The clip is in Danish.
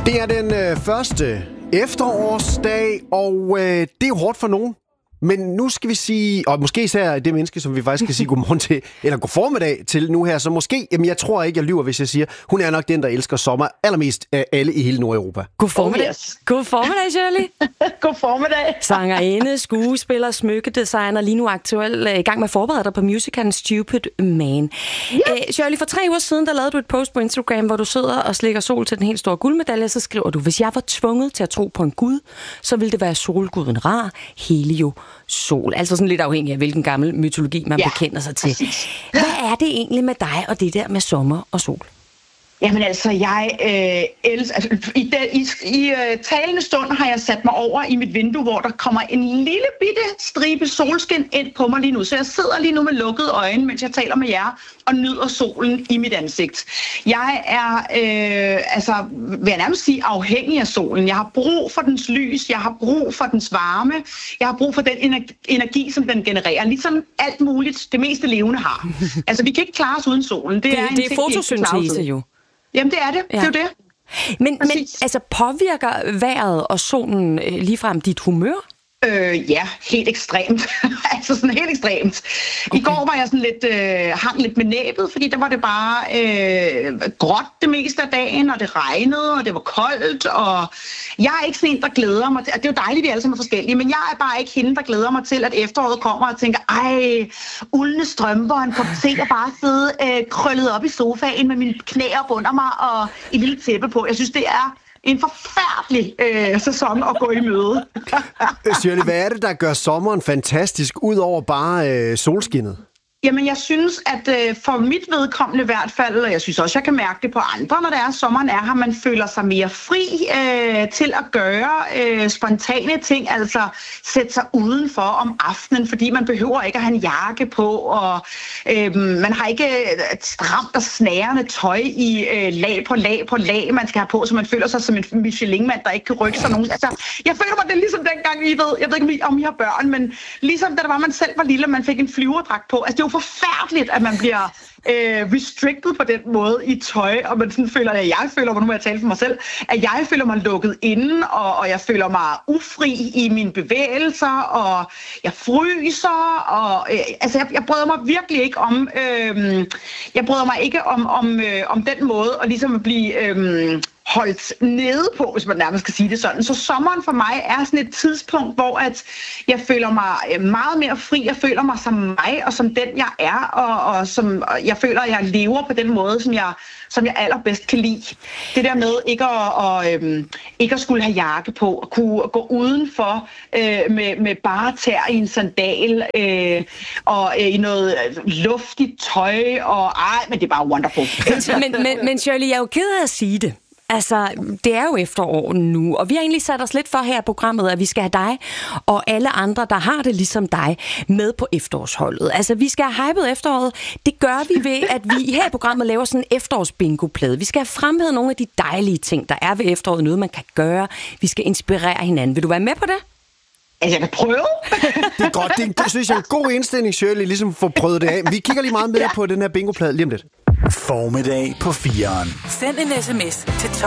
Det er den første efterårsdag, og det er jo hårdt for nogen. Men nu skal vi sige, og måske især det menneske, som vi faktisk skal sige godmorgen til, eller god formiddag til nu her, så måske, jamen jeg tror ikke, jeg lyver, hvis jeg siger, hun er nok den, der elsker sommer allermest af alle i hele Nordeuropa. God formiddag. Yes. God formiddag, Shirley. God formiddag. Sangerinde, skuespiller, smykkedesigner, lige nu aktuel i gang med at forberede dig på musicalen Stupid Man. Yes. Shirley, for 3 uger siden, der lavede du et post på Instagram, hvor du sidder og slikker sol til den helt store guldmedalje, så skriver du, hvis jeg var tvunget til at tro på en gud, så ville det være solguden Ra, Helio, Sol. Altså sådan lidt afhængig af, hvilken gammel mytologi man bekender sig til. Præcis. Hvad er det egentlig med dig og det der med sommer og sol? Jamen altså, jeg elsker... Altså, i talende stund har jeg sat mig over i mit vindue, hvor der kommer en lille bitte stribe solskin ind på mig lige nu. Så jeg sidder lige nu med lukkede øjne, mens jeg taler med jer, og nyder solen i mit ansigt. Jeg er, vil jeg nærmest sige, afhængig af solen. Jeg har brug for dens lys, jeg har brug for dens varme, jeg har brug for den energi, som den genererer. Ligesom alt muligt, det meste levende har. Altså, vi kan ikke klare os uden solen. Det er fotosyntese jo. Jamen, det er det. Ja. Det er jo det. Men altså, påvirker vejret og solen ligefrem dit humør? Ja, helt ekstremt. Altså sådan helt ekstremt. Okay. I går var jeg sådan lidt, hang lidt med næbet, fordi der var det bare gråt det meste af dagen, og det regnede, og det var koldt, og jeg er ikke sådan en, der glæder mig til, det er jo dejligt, vi alle sammen er forskellige, men jeg er bare ikke hende, der glæder mig til, at efteråret kommer og tænker, ej, uldne strømper og en kop te, og bare sidde krøllet op i sofaen med mine knæer under mig og et lille tæppe på. Jeg synes, det er en forfærdelig sæson at gå i møde. Shirley, hvad er det, der gør sommeren fantastisk, ud over bare solskinnet? Jamen, jeg synes, at for mit vedkommende i hvert fald, og jeg synes også, jeg kan mærke det på andre, når det er, sommeren er her, man føler sig mere fri til at gøre spontane ting, altså sætte sig udenfor om aftenen, fordi man behøver ikke at have en jakke på, og man har ikke stramt og snærende tøj i lag på lag på lag, man skal have på, så man føler sig som en Michelin-mand, der ikke kan rykke sig nogen. Altså, jeg føler mig, det er ligesom dengang, jeg ved ikke, om I har børn, men ligesom da det var, man selv var lille, man fik en flyverdragt på. Altså, det er jo forfærdeligt, at man bliver restricted på den måde i tøj, og man sådan føler, at jeg føler mig, nu må jeg tale for mig selv, at jeg føler mig lukket inde, og jeg føler mig ufri i mine bevægelser, og jeg fryser, og altså jeg bryder mig virkelig ikke om, om den måde at ligesom at blive holdt nede på, hvis man nærmest skal sige det sådan. Så sommeren for mig er sådan et tidspunkt, hvor at jeg føler mig meget mere fri. Jeg føler mig som mig, og som den jeg er, og som jeg føler, at jeg lever på den måde, som jeg allerbedst kan lide. Det der med ikke at skulle have jakke på, at kunne gå udenfor med bare tær i en sandal, og i noget luftigt tøj, men det er bare wonderful. Men Shirley, jeg er jo ked af at sige det. Altså, det er jo efterår nu, og vi har egentlig sat os lidt for her i programmet, at vi skal have dig og alle andre, der har det ligesom dig, med på efterårsholdet. Altså, vi skal have hypet efteråret. Det gør vi ved, at vi her i programmet laver sådan en efterårsbingo-plade. Vi skal have fremhævet nogle af de dejlige ting, der er ved efteråret, noget man kan gøre. Vi skal inspirere hinanden. Vil du være med på det? Altså, jeg kan prøve. Det er godt. Det synes jeg er en god indstilling, Shirley, ligesom få prøvet det af. Vi kigger lige meget mere på den her bingo-plade lige om lidt. Formiddag på 4'eren. Send en sms til